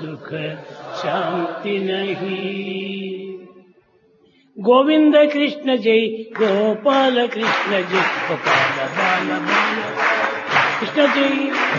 सुख शांति नहीं। गोविंद कृष्ण जय गोपाल कृष्ण जय गोपाल बाल बाल कृष्ण जय।